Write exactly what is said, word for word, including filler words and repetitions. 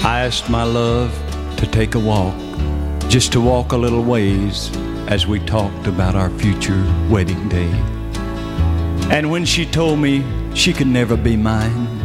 I asked my love to take a walk, just to walk a little ways as we talked about our future wedding day. And when she told me she could never be mine,